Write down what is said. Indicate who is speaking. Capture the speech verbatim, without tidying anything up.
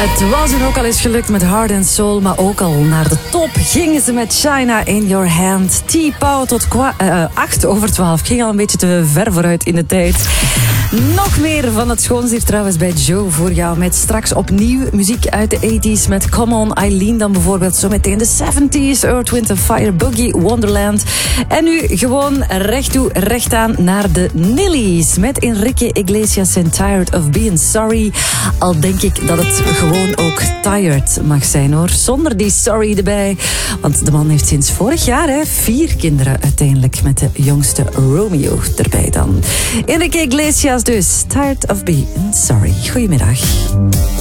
Speaker 1: Het was hun ook al eens gelukt met Heart and Soul, maar ook al naar de top gingen ze met China in Your Hand. T-Pow tot kwa- uh, acht over twaalf. Ging al een beetje te ver vooruit in de tijd. Nog meer van het schoons hier trouwens bij Joe voor jou. Met straks opnieuw muziek uit de tachtiger met Come On Eileen dan bijvoorbeeld. Zometeen de zeventig, Earth, Wind and Fire, Boogie, Wonderland. En nu gewoon recht toe, recht aan naar de Nillies. Met Enrique Iglesias en Tired of Being Sorry. Al denk ik dat het gewoon ook tired mag zijn hoor. Zonder die sorry erbij. Want de man heeft sinds vorig jaar hè, vier kinderen uiteindelijk. Met de jongste Romeo erbij dan. Enrique Iglesias dus. Tired of Being Sorry. Goedemiddag.